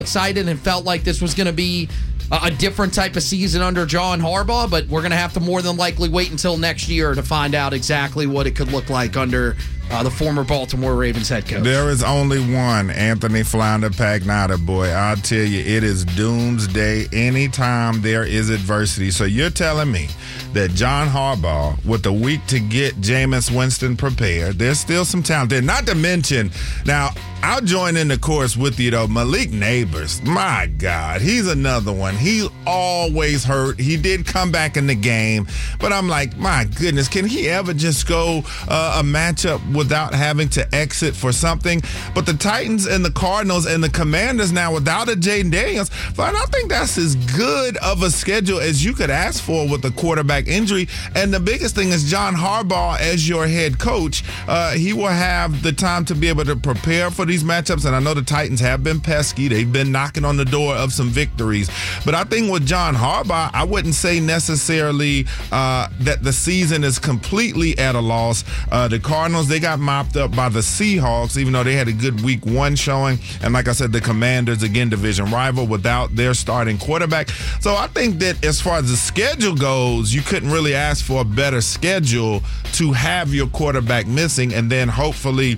excited and felt like this was going to be a different type of season under John Harbaugh, but we're going to have to more than likely wait until next year to find out exactly what it could look like under the former Baltimore Ravens head coach. There is only one, Anthony Flounder Pagnotta, boy. I'll tell you, it is doomsday anytime there is adversity. So you're telling me that John Harbaugh, with a week to get Jameis Winston prepared, there's still some talent there. Not to mention, now, I'll join in the chorus with you, though. Malik Neighbors, my God, he's another one. He always hurt. He did come back in the game, but I'm like, my goodness, can he ever just go a matchup without having to exit for something? But the Titans and the Cardinals and the Commanders now without a Jaden Daniels, but I think that's as good of a schedule as you could ask for with a quarterback injury. And the biggest thing is John Harbaugh as your head coach. He will have the time to be able to prepare for these matchups, and I know the Titans have been pesky. They've been knocking on the door of some victories. But I think with John Harbaugh, I wouldn't say necessarily that the season is completely at a loss. The Cardinals, they got mopped up by the Seahawks, even though they had a good week one showing. And like I said, the Commanders, again, division rival without their starting quarterback. So I think that as far as the schedule goes, you couldn't really ask for a better schedule to have your quarterback missing. And then hopefully,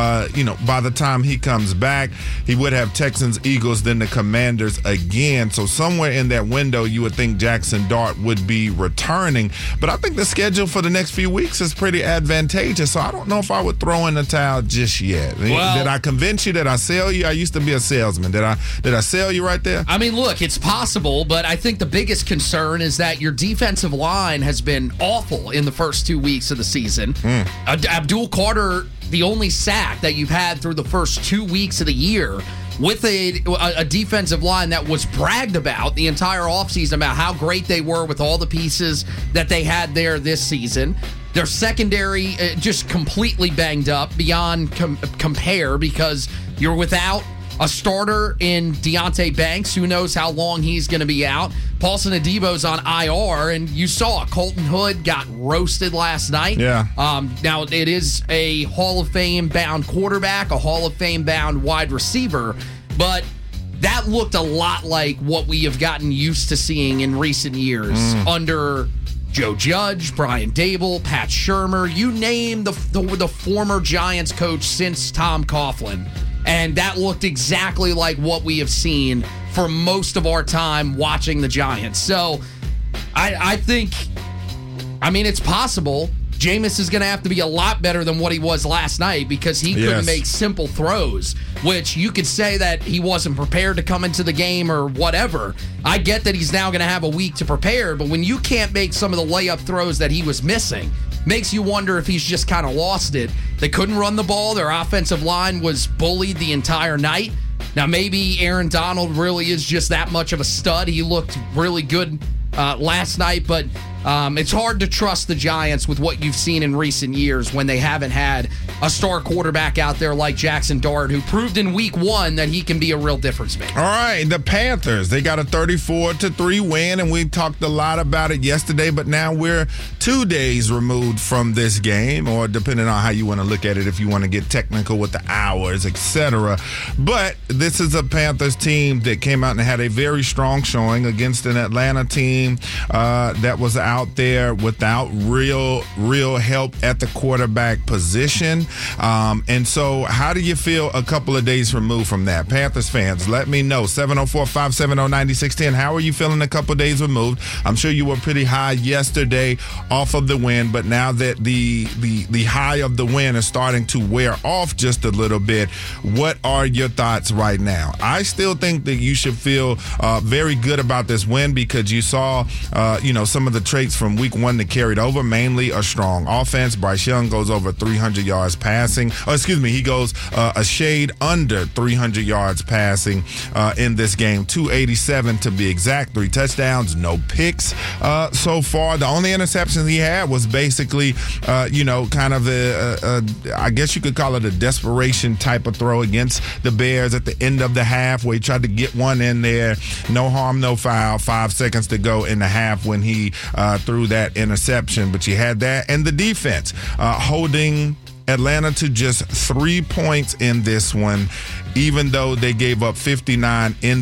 by the time he comes back, he would have Texans, Eagles, then the Commanders again. So somewhere in that window, you would think Jackson Dart would be returning. But I think the schedule for the next few weeks is pretty advantageous. So I don't know if I would throw in the towel just yet. Well, did I convince you? Did I sell you? I used to be a salesman. Did I sell you right there? I mean, look, it's possible, but I think the biggest concern is that your defensive line has been awful in the first 2 weeks of the season. Abdul Carter, the only sack that you've had through the first 2 weeks of the year, with a defensive line that was bragged about the entire offseason about how great they were with all the pieces that they had there this season. Their secondary just completely banged up beyond compare because you're without a starter in Deonte Banks. Who knows how long he's going to be out. Paulson Adebo's on IR, and you saw Colton Hood got roasted last night. Yeah. Now, it is a Hall of Fame-bound quarterback, a Hall of Fame-bound wide receiver, but that looked a lot like what we have gotten used to seeing in recent years under Joe Judge, Brian Dable, Pat Shurmur. You name the former Giants coach since Tom Coughlin. And that looked exactly like what we have seen for most of our time watching the Giants. So I think, it's possible. Jameis is going to have to be a lot better than what he was last night because he couldn't make simple throws, which you could say that he wasn't prepared to come into the game or whatever. I get that he's now going to have a week to prepare, but when you can't make some of the layup throws that he was missing, makes you wonder if he's just kind of lost it. They couldn't run the ball. Their offensive line was bullied the entire night. Now, maybe Aaron Donald really is just that much of a stud. He looked really good last night, but it's hard to trust the Giants with what you've seen in recent years when they haven't had a star quarterback out there like Jackson Dart, who proved in week one that he can be a real difference maker. All right, the Panthers, they got a 34-3 win, and we talked a lot about it yesterday, but now we're 2 days removed from this game, or depending on how you want to look at it, if you want to get technical with the hours, etc. But this is a Panthers team that came out and had a very strong showing against an Atlanta team that was out there without real help at the quarterback position. And so how do you feel a couple of days removed from that? Panthers fans, let me know. 704-570-9610. How are you feeling a couple of days removed? I'm sure you were pretty high yesterday off of the win, but now that the high of the win is starting to wear off just a little bit, what are your thoughts right now? I still think that you should feel very good about this win because you saw some of the traits from week one that carried over, mainly a strong offense. Bryce Young goes over 300 yards passing. He goes a shade under 300 yards passing in this game. 287 to be exact. 3 touchdowns, no picks so far. The only interceptions he had was basically, kind of I guess you could call it a desperation type of throw against the Bears at the end of the half where he tried to get one in there. No harm, no foul. 5 seconds to go in the half when he threw that interception. But you had that. And the defense holding Atlanta to just 3 points in this one, even though they gave up 59 in